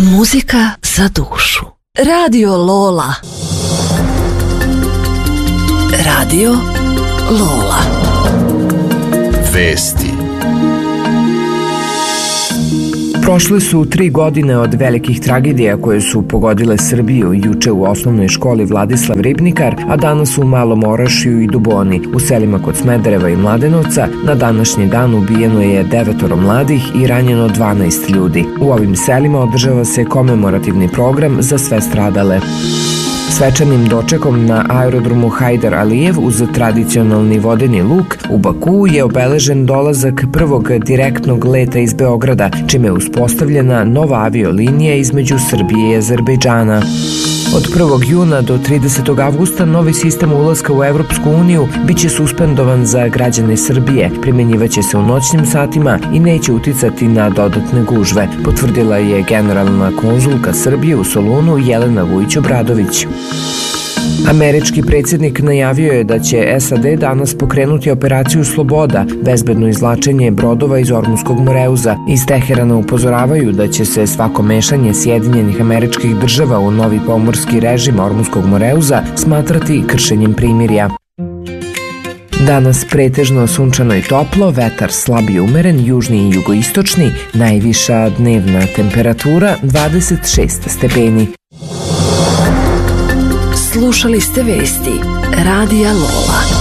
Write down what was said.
Muzika za dušu. Radio Lola. Radio Lola. Vesti. Prošle su 3 godine od velikih tragedija koje su pogodile Srbiju, juče u osnovnoj školi Vladislav Ribnikar, a danas u Malom Orašju i Duboni. U selima kod Smedereva i Mladenovca na današnji dan ubijeno je 9 mladih i ranjeno 12 ljudi. U ovim selima održava se komemorativni program za sve stradale. Svečanim dočekom na aerodromu Hajdar Alijev uz tradicionalni vodeni luk u Bakuu je obeležen dolazak prvog direktnog leta iz Beograda, čime je uspostavljena nova aviolinija između Srbije i Azerbejdžana. Od 1. juna do 30. avgusta novi sistem ulaska u Evropsku uniju biće suspendovan za građane Srbije, primenjivaće se u noćnim satima i neće uticati na dodatne gužve, potvrdila je generalna konzulka Srbije u Solunu Jelena Vujić-Obradović. Američki predsjednik najavio je da će SAD danas pokrenuti operaciju Sloboda, bezbedno izvlačenje brodova iz Ormuskog Moreuza. Iz Teherana upozoravaju da će se svako mešanje Sjedinjenih Američkih Država u novi pomorski režim Ormuskog Moreuza smatrati kršenjem primirja. Danas pretežno sunčano i toplo, vetar slab i umeren, južni i jugoistočni, najviša dnevna temperatura 26 stepeni. Slušali ste vesti Radija Lola.